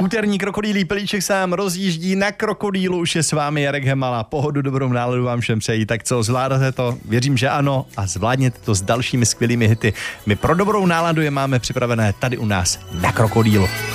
Úterní krokodýlí pelíček sám rozjíždí, na krokodýlu už je s vámi Jarek Hemala. Pohodu, dobrou náladu vám všem přeji. Tak co, zvládáte to? Věřím, že ano, a zvládněte to s dalšími skvělými hity. My pro dobrou náladu je máme připravené tady u nás na krokodýlu.